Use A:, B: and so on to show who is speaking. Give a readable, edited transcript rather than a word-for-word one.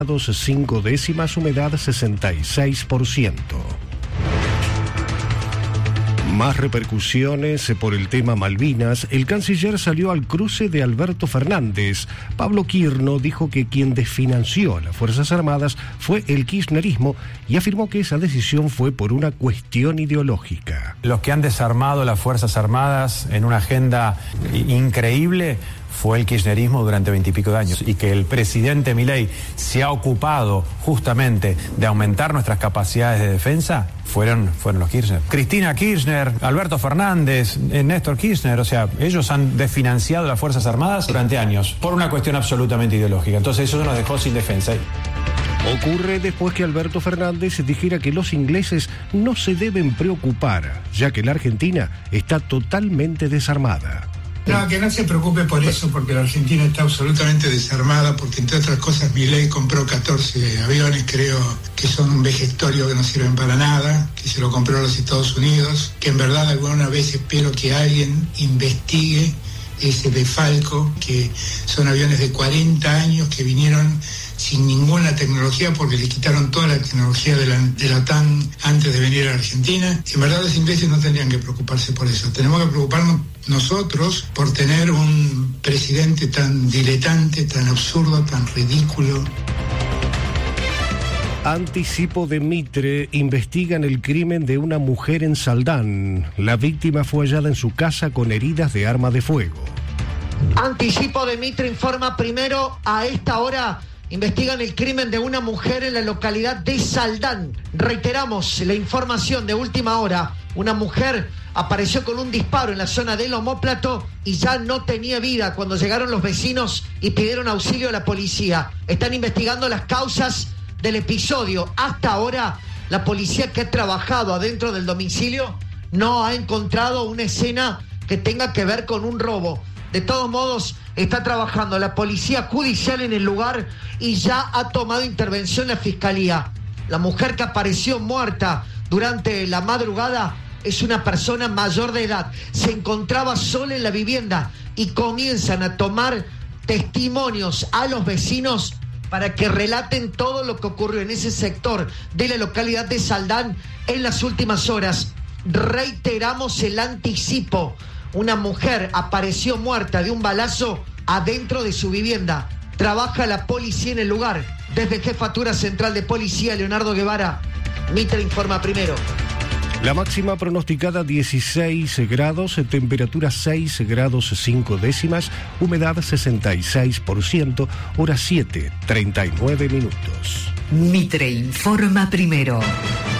A: 5 décimas, humedad 66%. Más repercusiones por el tema Malvinas. El canciller salió al cruce de Alberto Fernández. Pablo Quirno dijo que quien desfinanció a las Fuerzas Armadas fue el kirchnerismo y afirmó que esa decisión fue por una cuestión ideológica.
B: Los que han desarmado las Fuerzas Armadas en una agenda increíble fue el kirchnerismo durante 20 y pico de años, y que el presidente Milei se ha ocupado justamente de aumentar nuestras capacidades de defensa fueron los Kirchner. Cristina Kirchner, Alberto Fernández, Néstor Kirchner, o sea, ellos han desfinanciado las Fuerzas Armadas durante años por una cuestión absolutamente ideológica. Entonces eso nos dejó sin defensa.
A: Ocurre después que Alberto Fernández dijera que los ingleses no se deben preocupar, ya que la Argentina está totalmente desarmada.
C: No, que no se preocupe por eso, porque la Argentina está absolutamente desarmada, porque entre otras cosas Milei compró 14 aviones, creo que son un vejestorio que no sirven para nada, que se lo compró a los Estados Unidos, que en verdad alguna vez espero que alguien investigue ese desfalco, que son aviones de 40 años que vinieron sin ninguna tecnología porque le quitaron toda la tecnología de la OTAN antes de venir a la Argentina. En verdad los ingleses no tendrían que preocuparse por eso. Tenemos que preocuparnos nosotros por tener un presidente tan diletante, tan absurdo, tan ridículo.
A: Anticipo de Mitre. Investigan el crimen de una mujer en Saldán. La víctima fue hallada en su casa con heridas de arma de fuego.
D: Anticipo de Mitre informa primero a esta hora. Investigan el crimen de una mujer en la localidad de Saldán. Reiteramos la información de última hora. Una mujer apareció con un disparo en la zona del omóplato y ya no tenía vida cuando llegaron los vecinos y pidieron auxilio a la policía. Están investigando las causas del episodio. Hasta ahora, la policía que ha trabajado adentro del domicilio no ha encontrado una escena que tenga que ver con un robo. De todos modos, está trabajando la policía judicial en el lugar y ya ha tomado intervención la fiscalía. La mujer que apareció muerta durante la madrugada es una persona mayor de edad. Se encontraba sola en la vivienda y comienzan a tomar testimonios a los vecinos para que relaten todo lo que ocurrió en ese sector de la localidad de Saldán en las últimas horas. Reiteramos el anticipo. Una mujer apareció muerta de un balazo adentro de su vivienda. Trabaja la policía en el lugar. Desde Jefatura Central de Policía, Leonardo Guevara, Mitre informa primero.
A: La máxima pronosticada 16 grados, temperatura 6 grados 5 décimas, humedad 66%, hora 7:39 minutos.
E: Mitre informa primero.